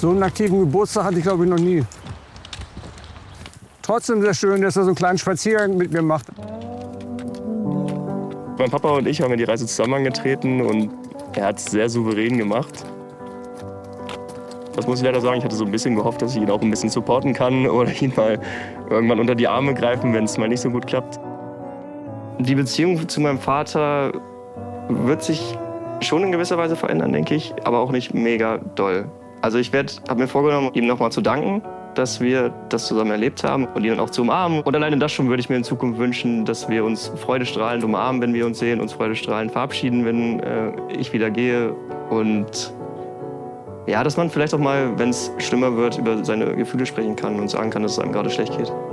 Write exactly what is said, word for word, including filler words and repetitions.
So einen aktiven Geburtstag hatte ich, glaube ich, noch nie. Trotzdem sehr schön, dass er so einen kleinen Spaziergang mit mir macht. Mein Papa und ich haben ja die Reise zusammen angetreten und er hat es sehr souverän gemacht. Das muss ich leider sagen, ich hatte so ein bisschen gehofft, dass ich ihn auch ein bisschen supporten kann oder ihn mal irgendwann unter die Arme greifen, wenn es mal nicht so gut klappt. Die Beziehung zu meinem Vater wird sich schon in gewisser Weise verändern, denke ich, aber auch nicht mega doll. Also ich habe mir vorgenommen, ihm nochmal zu danken, dass wir das zusammen erlebt haben und ihn dann auch zu umarmen. Und alleine das schon würde ich mir in Zukunft wünschen, dass wir uns freudestrahlend umarmen, wenn wir uns sehen, uns freudestrahlend verabschieden, wenn äh, ich wieder gehe. Und ja, dass man vielleicht auch mal, wenn es schlimmer wird, über seine Gefühle sprechen kann und sagen kann, dass es einem gerade schlecht geht.